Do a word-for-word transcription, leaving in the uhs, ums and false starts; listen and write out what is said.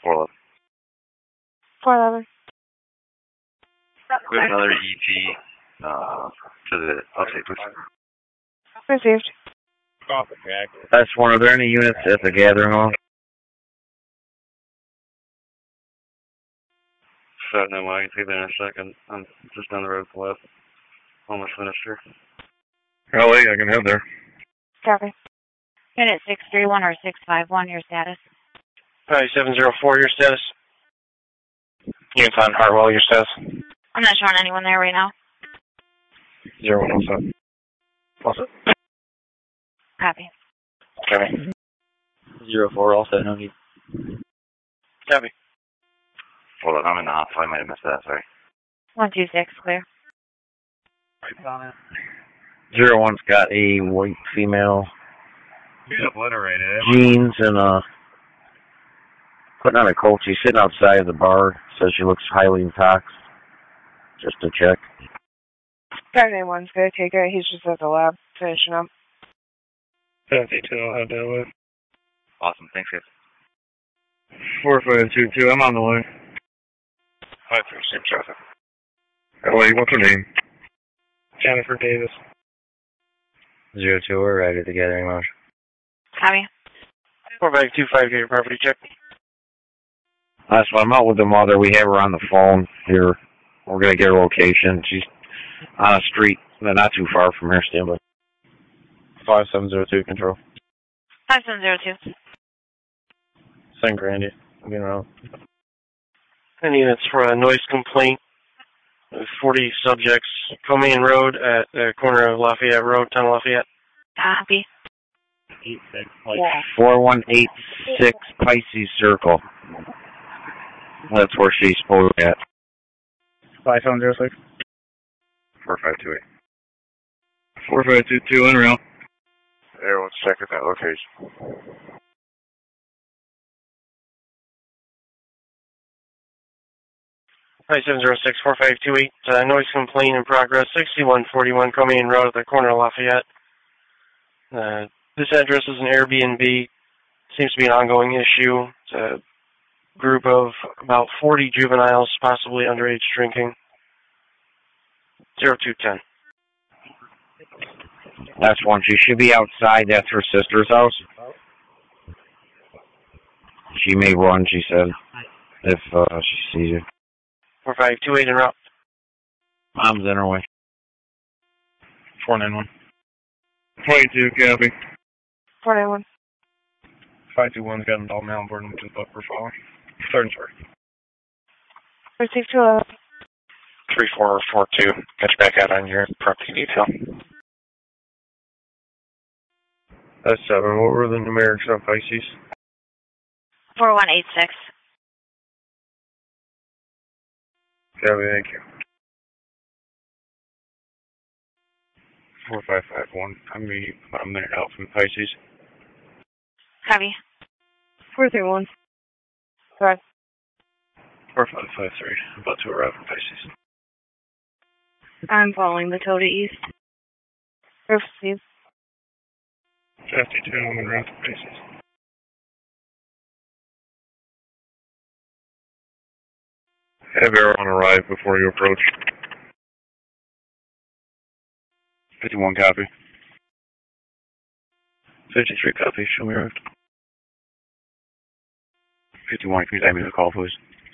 four eleven. four eleven. We have another E T uh, to the upstate, please. Received. That's one. Are there any units at the gathering hall? Shut no, I can see there in a second. I'm just down the road to the left. Almost finished here. L A, I can head there. Copy. Unit six three one or six five one, your status? Hi, seven zero four, your status? Unit on Hartwell, your status? I'm not showing anyone there right now. zero one oh seven. What's it? Copy. Copy. Zero four, all set, no need. Copy. Hold on, I'm in the hot, so I might have missed that, sorry. one two six, clear. Zero one's got a white female. She's obliterated. Jeans and uh, putting on a coat. She's sitting outside of the bar. Says she looks highly intoxicated. Just to check. five nine one's gonna take it. He's just at the lab finishing up. seventy-two, I'll have that with. Awesome, thanks, guys. four five two two, I'm on the way. five three six, traffic. L A, what's her name? Jennifer Davis. Zero two, we're right at the gathering lounge. Copy. four five two five, get your property check. That's why I'm out with the mother. We have her on the phone here. We're going to get her location. She's on a street, not too far from here, standby. five seven zero two, control. five seven zero two. San Grandy. I'm getting around. Any units for a noise complaint? forty subjects. Comain Road at the corner of Lafayette Road, Town of Lafayette. Copy. Eight six, four one eight six Pisces Circle. That's where she's supposed to be at. five seven zero six. four five two eight. four five two two, en route. Everyone's check at that location. Hi, seven zero six, four five two eight. Uh, noise complaint in progress, sixty-one forty-one Comain Road at the corner of Lafayette. Uh, this address is an Airbnb. Seems to be an ongoing issue. It's a group of about forty juveniles, possibly underage drinking. zero two ten. That's one. She should be outside. That's her sister's house. She may run, she said, if uh, she sees you. four five two eight en route. Mom's in her way. four nine one. twenty-two, copy. four nine one. five two one's got an adult male on board, which is booked for following. Third and short. Received two eleven. three four four two. Catch back out on your property detail. That's seven. What were the numerics on Pisces? four one eight six. Copy, thank you. four five five one. I'm going to about a minute out from Pisces. Copy. four three one. Correct. four five five three. About to arrive in Pisces. I'm following the tow to east. Received. fifty-two, I'm en route to Pisces. Have everyone arrive before you approach. fifty-one, copy. fifty-three, copy. Show me arrived. fifty-one, can you take me to the call, please?